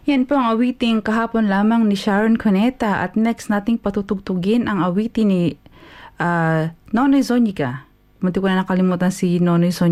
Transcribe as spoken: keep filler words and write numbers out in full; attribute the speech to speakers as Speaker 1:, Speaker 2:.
Speaker 1: Yan po ang awiting kahapon lamang ni Sharon Cuneta at next nating patutugtugin ang awitin ni uh, Nonoy Zoniga. Munti ko na nakalimutan si Nonoy Zoniga.